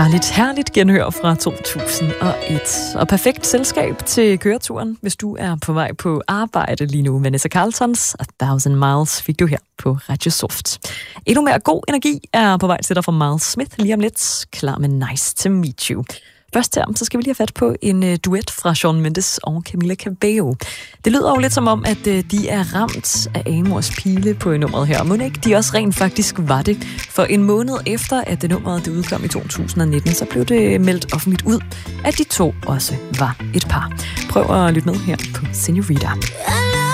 Herligt genhør fra 2001. Og perfekt selskab til køreturen, hvis du er på vej på arbejde lige nu. Vanessa Carltons 1000 Miles fik du her på Radio Soft. Endnu mere god energi er på vej til dig fra Miles Smith lige om lidt. Klar med Nice to Meet You. Først her, så skal vi lige have fat på en duet fra Shawn Mendes og Camila Cabello. Det lyder jo lidt som om, at de er ramt af Amors pile på nummeret her. Må ikke de også rent faktisk var det? For en måned efter, at det nummeret det udkom i 2019, så blev det meldt offentligt ud, at de to også var et par. Prøv at lytte med her på Senorita.